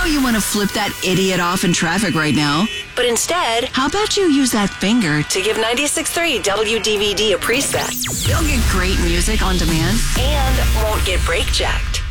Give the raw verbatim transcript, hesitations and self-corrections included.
you want to flip that idiot off in traffic right now. But instead, how about you use that finger to give ninety-six point three W D V D a preset? You'll get great music on demand and won't get brake checked.